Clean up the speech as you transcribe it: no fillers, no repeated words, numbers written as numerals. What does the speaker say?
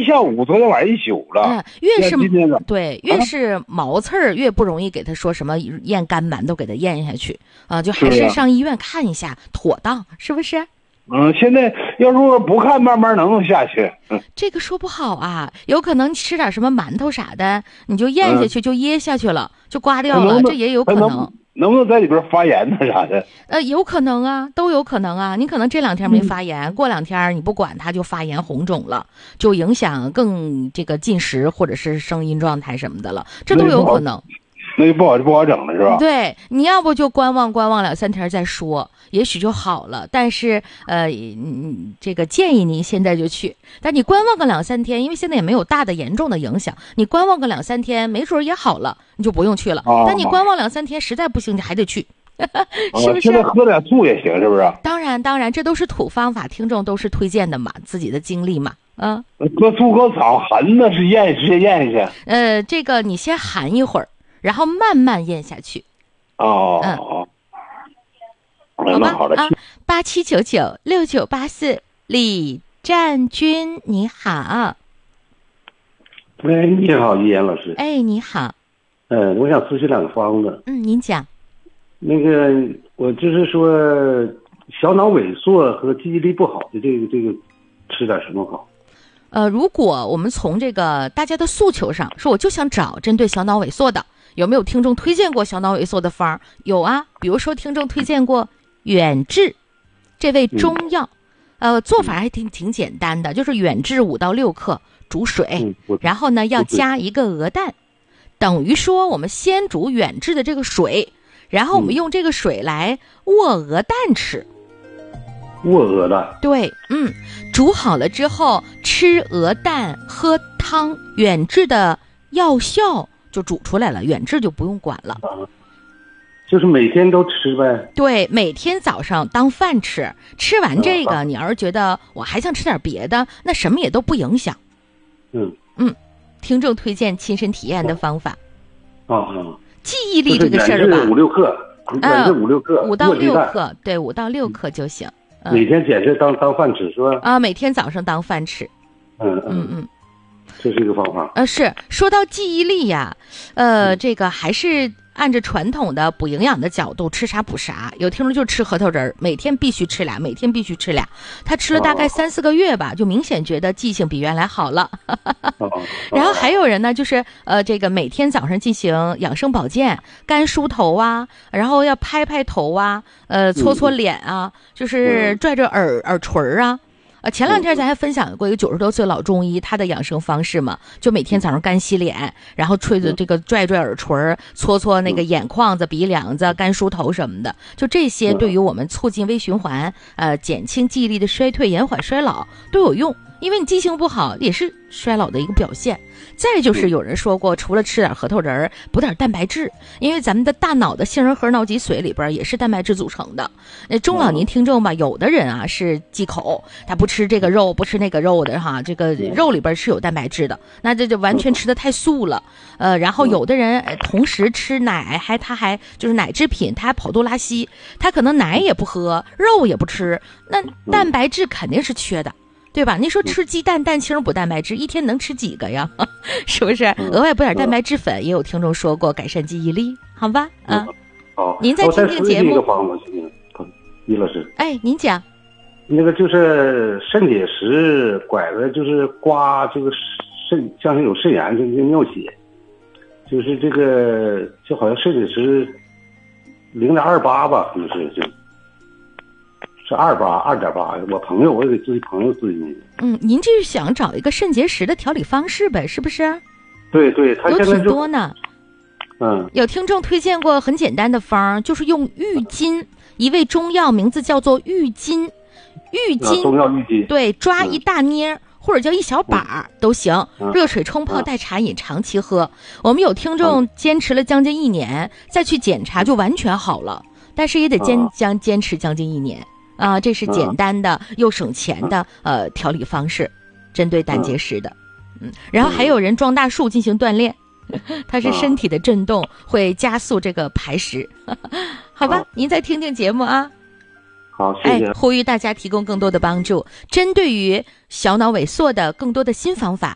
下午，昨天晚上一宿了。 越是今天对，越是毛刺儿，越不容易给他说什么咽干馒头给他咽下去啊，就还是上医院看一下妥当，是不是？ 现在要如果不看，慢慢能下去。 这个说不好啊，有可能吃点什么馒头啥的，你就咽下去，就噎下去了，就刮掉了，这也有可能。 能不能在里边发炎呢啥的？ 有可能啊，都有可能啊。你可能这2天没发炎，过2天你不管它就发炎红肿了，就影响更这个进食或者是声音状态什么的了，这都有可能。 那就不好整了，是吧？ 对，你要不就观望2-3天再说，也许就好了。但是这个建议你现在就去，但你观望个2-3天，因为现在也没有大的严重的影响，你观望个2-3天，没准也好了，你就不用去了。但你观望2-3天，实在不行，你还得去，是不是？ 现在喝点醋也行，是不是？ 当然，这都是土方法，听众都是推荐的嘛，自己的经历嘛。 搁醋搁草含呢，直接咽下去。 这个你先含一会儿。然后慢慢咽下去。 好吧啊 ，87996984李占军你好。 喂，你好，于岩老师。 哎，你好。 我想咨询2个方子。 您讲。 那个，我就是说，小脑萎缩和记忆力不好的这个，吃点什么好？ 如果我们从这个大家的诉求上说，我就想找针对小脑萎缩的。有没有听众推荐过小脑萎缩的方？有啊，比如说听众推荐过远志这味中药，做法还挺简单的，就是远志5到6克煮水，然后呢要加1个鹅蛋，等于说我们先煮远志的这个水，然后我们用这个水来卧鹅蛋吃。 卧鹅蛋？ 对，煮好了之后吃鹅蛋喝汤，远志的药效就煮出来了，远志就不用管了。 就是每天都吃呗？ 对，每天早上当饭吃，吃完这个你要是觉得我还想吃点别的，那什么也都不影响。听众推荐亲身体验的方法。记忆力这个事儿吧 ，5-6克，5-6克 ，5到6克，对，5到6克就行。 每天简直当饭吃是吧？ 每天早上当饭吃。 这是一个方法。 是说到记忆力呀，这个还是按照传统的补营养的角度，吃啥补啥。有听众就吃核桃仁，每天必须吃俩，他吃了大概3-4个月吧，就明显觉得记性比原来好了。然后还有人呢，就是这个每天早上进行养生保健，干梳头啊，然后要拍头啊，搓脸啊，就是拽耳垂啊。前2天咱还分享过一个90多岁老中医他的养生方式嘛，就每天早上干洗脸，然后吹着这个拽耳垂，搓那个眼眶子、鼻梁子，干梳头什么的，就这些对于我们促进微循环，减轻记忆力的衰退，延缓衰老都有用。因为你记性不好也是衰老的一个表现。再就是有人说过，除了吃点核桃仁，补点蛋白质，因为咱们的大脑的杏仁核脑脊髓里边也是蛋白质组成的。中老年听众吧，有的人啊是忌口，他不吃这个肉不吃那个肉的哈，这个肉里边是有蛋白质的，那这就完全吃的太素了。然后有的人同时吃奶，他还就是奶制品，他还跑肚拉稀，他可能奶也不喝，肉也不吃，那蛋白质肯定是缺的。对吧？你说吃鸡蛋蛋清补蛋白质，一天能吃几个呀？是不是？额外补点蛋白质粉，也有听众说过改善记忆力，好吧？ 好， 您再听听节目。 于老师， 您讲。 那个就是肾结石拐的，就是刮这个肾，像是有肾炎，就尿血，就是这个就好像肾结石0.28吧，可能是2.8，我朋友，我给自己朋友咨询。 您这是想找一个肾结石的调理方式呗，是不是？ 对，他现在有挺多呢。有听众推荐过很简单的方，就是用郁金，一味中药，名字叫做郁金。 中药郁金。 对，抓一大捏，或者叫一小把都行，热水冲泡代茶饮，长期喝。我们有听众坚持了将近1年，再去检查就完全好了，但是也得坚持将近1年。这是简单的又省钱的调理方式，针对胆结石的。然后还有人撞大树进行锻炼，它是身体的震动会加速这个排石。好吧，您再听听节目啊。 好，谢谢。 呼吁大家提供更多的帮助，针对于小脑萎缩的更多的新方法，